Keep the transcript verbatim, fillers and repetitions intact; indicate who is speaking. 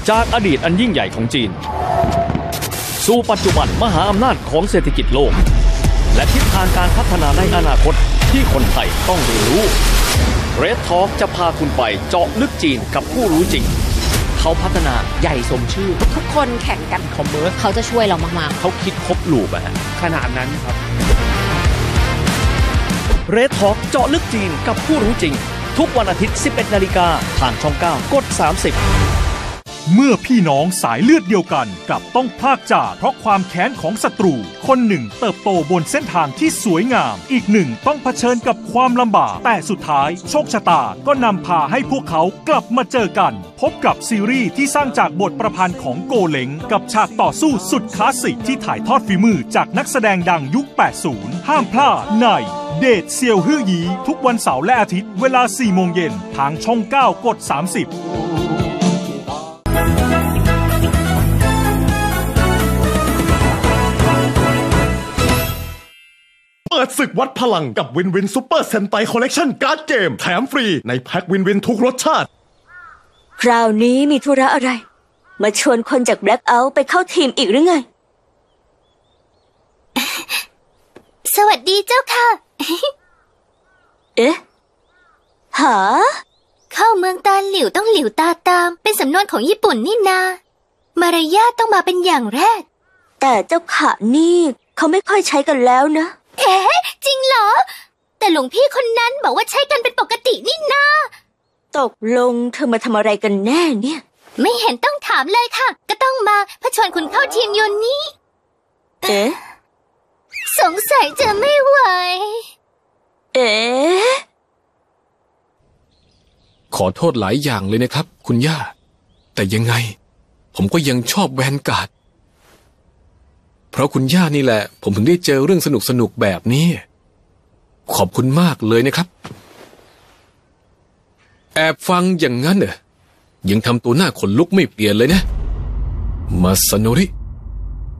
Speaker 1: จากอดีตอันยิ่งใหญ่ของจีนสู่ปัจจุบันมหาอำนาจของเศรษฐกิจโลกและทิศทางการพัฒนาในอนาคตที่คนไทยต้องเรียนรู้ Red Talk จะพาคุณไปเจาะลึกจีนกับผู้รู้จริงเขาพัฒนาใหญ่สมชื่อ
Speaker 2: ทุกคนแข่งกัน
Speaker 1: คอมเมอร์ส
Speaker 2: เขาจะช่วยเรามาก
Speaker 1: ๆเขาคิดครบลูปอะฮะขนาดนั้นครับ Red Talk เจาะลึกจีนกับผู้รู้จริงทุกวันอาทิตย์ สิบเอ็ดนาฬิกา ทางช่อง เก้า กด สามสิบ
Speaker 3: เมื่อพี่น้องสายเลือดเดียวกันกลับต้องพลากจากเพราะความแค้นของศัตรูคนหนึ่งเติบโตบนเส้นทางที่สวยงามอีกหนึ่งต้องเผชิญกับความลำบากแต่สุดท้ายโชคชะตาก็นำพาให้พวกเขากลับมาเจอกันพบกับซีรีส์ที่สร้างจากบทประพันธ์ของโกเล้งกับฉากต่อสู้สุดคลาสสิกที่ถ่ายทอดฝีมือจากนักแสดงดังยุค แปดสิบ ห้ามพลาดในเดทเซียวฮื่อยีทุกวันเสาร์และอาทิตย์เวลา สี่โมงเย็นทางช่อง เก้า กด สามสิบ
Speaker 4: เปิดศึกวัดพลังกับวินวินซูเปอร์เซนไตคอลเลกชันการ์ดเกมแถมฟรีในแพ็ควินวินทุกรสชาติ
Speaker 5: คราวนี้มีธุระอะไรมาชวนคนจากแบล็คเอาท์ไปเข้าทีมอีกหรือไง
Speaker 6: สวัสดีเจ้าค่ะ
Speaker 5: เอ๊ะหา
Speaker 6: เข้าเมืองตาหลิวต้องหลิวตาตามเป็นสำนวนของญี่ปุ่นนี่นามารยาทต้องมาเป็นอย่างแรก
Speaker 5: แต่เจ้าค่ะนี่เขาไม่ค่อยใช้กันแล้วนะ
Speaker 6: เอ๊ะจริงเหรอแต่หลวงพี่คนนั้นบอกว่าใช้กันเป็นปกตินี่นา
Speaker 5: ตกลงเธอมาทำอะไรกันแน่เนี่ย
Speaker 6: ไม่เห็นต้องถามเลยค่ะก็ต้องมาเพื่อชวนคุณเข้าทีมยนต์นี้
Speaker 5: เอ๊ะ
Speaker 6: สงสัยจะไม่ไหว
Speaker 5: เอ๊ะ
Speaker 7: ขอโทษหลายอย่างเลยนะครับคุณย่าแต่ยังไงผมก็ยังชอบแวนการ์ดเพราะคุณย่านี่แหละผมถึงได้เจอเรื่องสนุกสนุกแบบนี้ขอบคุณมากเลยนะครับแอบฟังอย่างนั้นเหรอยังทำตัวหน้าขนลุกไม่เปลี่ยนเลยนะมาซาโนริ